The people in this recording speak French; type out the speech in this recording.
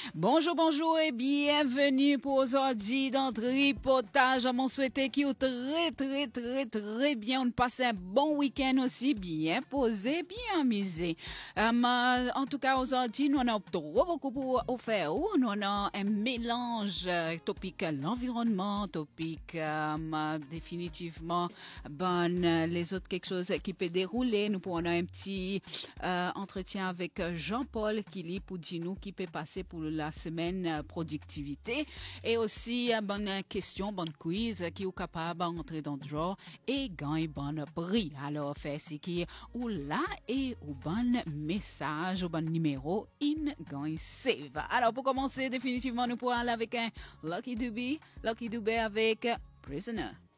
Bonjour, bonjour et bienvenue pour aujourd'hui dans Tripotage. On souhaite qu'il y très bien. On passe un bon week-end aussi, bien posé, bien amusé. En tout cas, aujourd'hui, nous avons beaucoup pour faire. Nous avons un mélange topique l'environnement, topique définitivement les autres quelque chose qui peut dérouler. Nous pourrons un petit entretien avec Jean-Paul qui lit pour dire nous qui peut passer pour la semaine productivité et aussi bonne question, bonne quiz qui est capable d'entrer dans le draw et gagner bon prix. Alors, fait ce qui est ou là et ou bon message, ou bon numéro in gagne save. Alors, pour commencer, définitivement, nous pourrons aller avec un Lucky Dubé avec Prisoner.